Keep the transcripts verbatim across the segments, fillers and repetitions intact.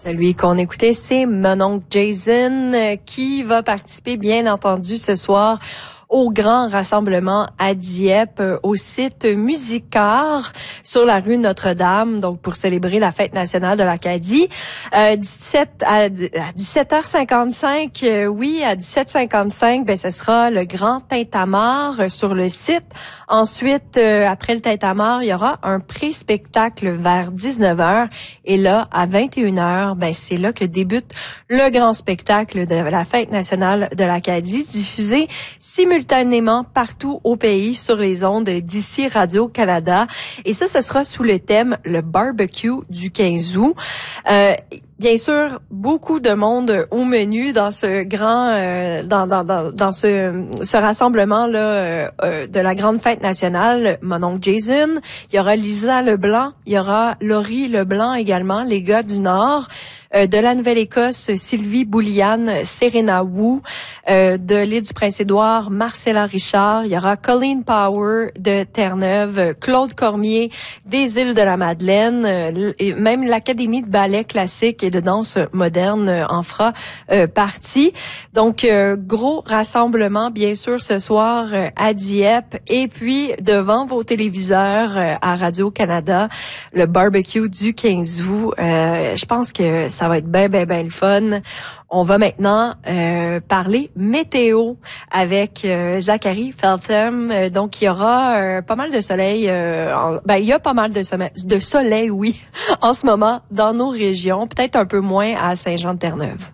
Celui qu'on écoutait, c'est mon oncle Jason euh, qui va participer, bien entendu, ce soir au grand rassemblement à Dieppe, euh, au site Musicart sur la rue Notre-Dame, donc pour célébrer la fête nationale de l'Acadie. Euh, dix-sept à, à dix-sept heures cinquante-cinq, euh, oui, à dix-sept heures cinquante-cinq, ben ce sera le grand tintamarre euh, sur le site. Ensuite, euh, après le tintamarre, il y aura un pré-spectacle vers dix-neuf heures. Et là, à vingt et une heures, ben c'est là que débute le grand spectacle de la fête nationale de l'Acadie, diffusé simultanément partout au pays sur les ondes d'ici Radio-Canada. Et ça, ce sera sous le thème le barbecue du quinze août. Euh, Bien sûr, beaucoup de monde au menu dans ce grand, euh, dans, dans, dans, dans ce, ce rassemblement-là euh, euh, de la grande fête nationale. Mon oncle Jason, il y aura Lisa Leblanc, il y aura Laurie Leblanc également, les gars du Nord. Euh, de la Nouvelle-Écosse, Sylvie Bouliane, Serena Wu, euh, de l'île du Prince-Édouard, Marcella Richard, il y aura Colleen Power de Terre-Neuve, Claude Cormier des îles de la Madeleine, euh, et même l'Académie de ballet classique et de danse moderne euh, en fera euh, partie. Donc, euh, gros rassemblement, bien sûr, ce soir euh, à Dieppe, et puis devant vos téléviseurs euh, à Radio-Canada, le barbecue du quinze août. Euh, je pense que ça Ça va être bien, bien, bien le fun. On va maintenant euh, parler météo avec euh, Zachary Feltham. Euh, donc, il y aura euh, pas mal de soleil. Euh, en, ben, il y a pas mal de, soleil, de soleil, oui, en ce moment dans nos régions. Peut-être un peu moins à Saint-Jean-de-Terre-Neuve.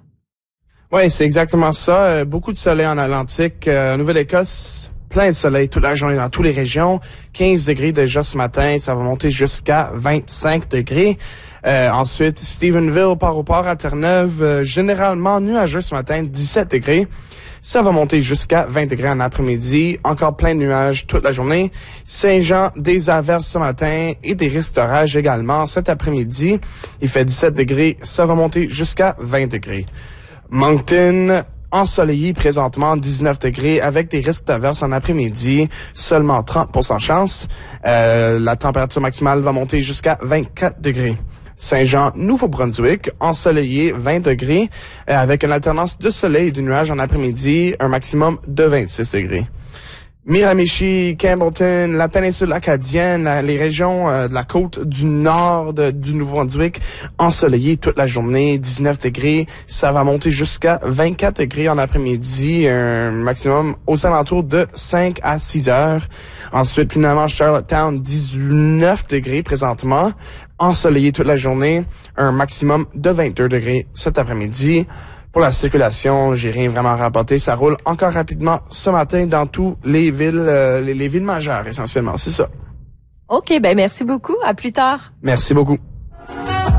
Oui, c'est exactement ça. Euh, beaucoup de soleil en Atlantique. Euh, Nouvelle-Écosse, plein de soleil toute la journée dans toutes les régions. quinze degrés déjà ce matin. Ça va monter jusqu'à vingt-cinq degrés. Euh, ensuite, Stephenville, Port-au-Port à Terre-Neuve, euh, généralement nuageux ce matin, dix-sept degrés. Ça va monter jusqu'à vingt degrés en après-midi. Encore plein de nuages toute la journée. Saint-Jean, des averses ce matin et des risques d'orage également cet après-midi. Il fait dix-sept degrés. Ça va monter jusqu'à vingt degrés. Moncton, ensoleillé présentement, dix-neuf degrés, avec des risques d'averses en après-midi, seulement trente pour cent chance. Euh, la température maximale va monter jusqu'à vingt-quatre degrés. Saint-Jean, Nouveau-Brunswick, ensoleillé, vingt degrés, euh, avec une alternance de soleil et de nuages en après-midi, un maximum de vingt-six degrés. Miramichi, Campbellton, la péninsule acadienne, la, les régions euh, de la côte du nord de, du Nouveau-Brunswick, ensoleillé toute la journée, dix-neuf degrés. Ça va monter jusqu'à vingt-quatre degrés en après-midi, un maximum aux alentours de cinq à six heures. Ensuite, finalement, Charlottetown, dix-neuf degrés présentement, ensoleillé toute la journée, un maximum de vingt-deux degrés cet après-midi. Pour la circulation, j'ai rien vraiment rapporté. Ça roule encore rapidement ce matin dans tous les villes, euh, les, les villes majeures essentiellement. C'est ça. OK, ben merci beaucoup. À plus tard. Merci beaucoup.